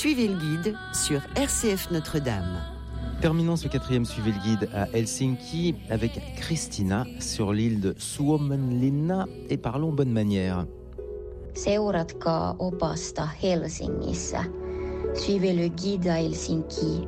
Suivez le guide sur RCF Notre-Dame. Terminons ce 4e Suivez le guide à Helsinki avec Christina sur l'île de Suomenlinna et parlons bonne manière. Seuratkaa opasta Helsingissä. Suivez le guide à Helsinki.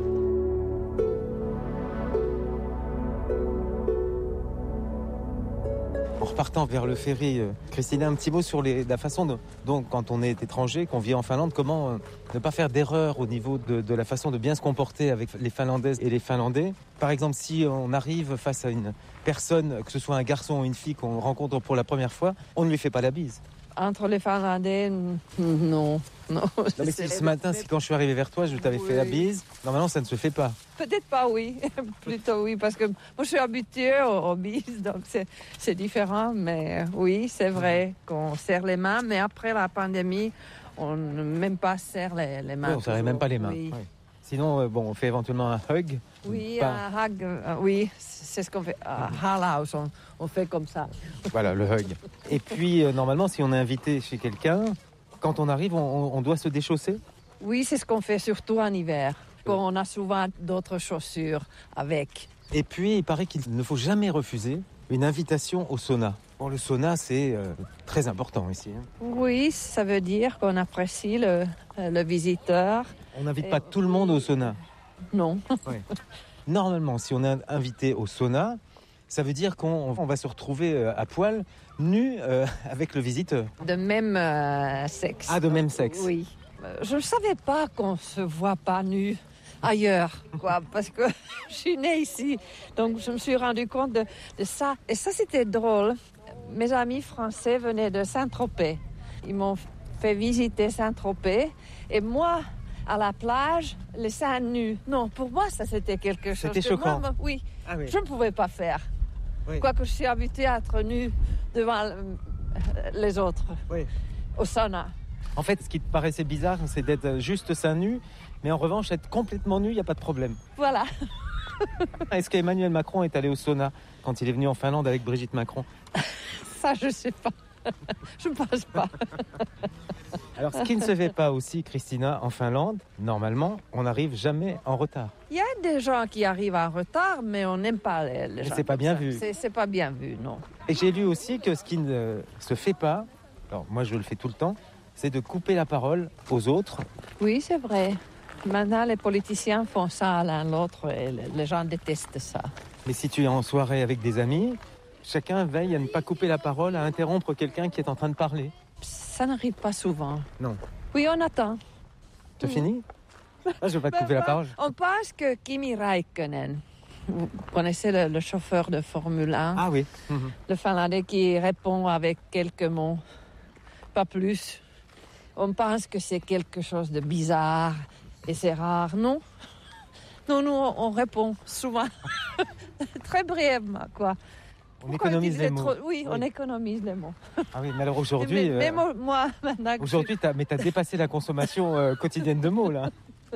En repartant vers le ferry, Christina, un petit mot sur la façon dont, quand on est étranger, qu'on vit en Finlande, comment ne pas faire d'erreur au niveau de la façon de bien se comporter avec les Finlandaises et les Finlandais. Par exemple, si on arrive face à une personne, que ce soit un garçon ou une fille qu'on rencontre pour la première fois, on ne lui fait pas la bise. Entre les Finlandais, non. Non, mais ce matin, quand je suis arrivé vers toi, je t'avais fait la bise. Normalement, ça ne se fait pas. Peut-être pas, oui. Plutôt oui, parce que moi, je suis habituée aux bises, donc c'est différent. Mais oui, c'est vrai qu'on serre les mains. Mais après la pandémie, on ne même pas serre les mains. Oui, on ne serrait même pas les mains. Oui. Oui. Sinon, on fait éventuellement un hug. Oui, un hug, oui, c'est ce qu'on fait. Halaus, on fait comme ça. Voilà, le hug. Et puis, normalement, si on est invité chez quelqu'un, quand on arrive, on doit se déchausser. Oui, c'est ce qu'on fait surtout en hiver. On a souvent d'autres chaussures avec. Et puis, il paraît qu'il ne faut jamais refuser une invitation au sauna. Bon, le sauna, c'est très important ici. Oui, ça veut dire qu'on apprécie le visiteur. On n'invite pas tout le monde au sauna. Non. Oui. Normalement, si on est invité au sauna, ça veut dire qu'on va se retrouver à poil, nu, avec le visiteur. De même sexe. Ah, de même sexe. Oui. Je ne savais pas qu'on ne se voit pas nu ailleurs, quoi, parce que je suis née ici. Donc, je me suis rendu compte de ça. Et ça, c'était drôle. Mes amis français venaient de Saint-Tropez. Ils m'ont fait visiter Saint-Tropez. Et moi, à la plage, les seins nus. Non, pour moi, ça, c'était quelque chose. C'était choquant. Moi, oui, Ah, oui. je ne pouvais pas faire. Oui. Quoique je suis habituée à être nue devant les autres, Oui. au sauna. En fait, ce qui te paraissait bizarre, c'est d'être juste seins nus, mais en revanche, être complètement nu, il n'y a pas de problème. Voilà. Est-ce qu'Emmanuel Macron est allé au sauna quand il est venu en Finlande avec Brigitte Macron? Ça, je ne sais pas. Je ne pense pas. Alors, ce qui ne se fait pas aussi, Christina, en Finlande, normalement, on n'arrive jamais en retard. Il y a des gens qui arrivent en retard, mais on n'aime pas les gens. C'est pas bien vu. C'est pas bien vu, non. Et j'ai lu aussi que ce qui ne se fait pas, alors moi je le fais tout le temps, c'est de couper la parole aux autres. Oui, c'est vrai. Maintenant, les politiciens font ça à l'un l'autre et les gens détestent ça. Mais si tu es en soirée avec des amis, chacun veille à ne pas couper la parole, à interrompre quelqu'un qui est en train de parler. Ça n'arrive pas souvent. Non. Oui, on attend. Tu finis? Je ne veux pas te couper la parole. On pense que Kimi Räikkönen, vous connaissez le chauffeur de Formule 1, Ah oui. le Finlandais qui répond avec quelques mots, pas plus. On pense que c'est quelque chose de bizarre et c'est rare. Non, nous, on répond souvent, très brièvement, quoi. On économise les mots. Oui, on économise les mots. Ah oui, mais alors aujourd'hui... Mais moi, maintenant... Aujourd'hui, t'as dépassé la consommation quotidienne de mots, là.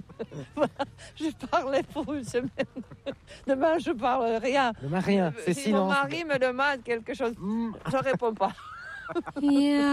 Je parlais pour une semaine. Demain, je parle rien. Demain, rien, c'est Si silence. mon mari me demande quelque chose, je réponds pas. Yeah.